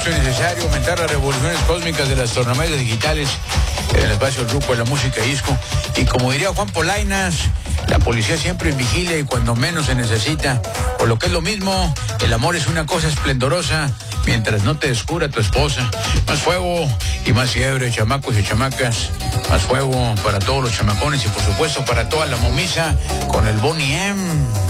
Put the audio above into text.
justo y necesario aumentar las revoluciones cósmicas de las tornamesas digitales en el espacio del grupo de la música disco. Y como diría Juan Polainas, la policía siempre en vigilia y cuando menos se necesita. O lo que es lo mismo, el amor es una cosa esplendorosa mientras no te descubra tu esposa. Más fuego y más fiebre, chamacos y chamacas. Más fuego para todos los chamacones y por supuesto para toda la momisa con el Boney M.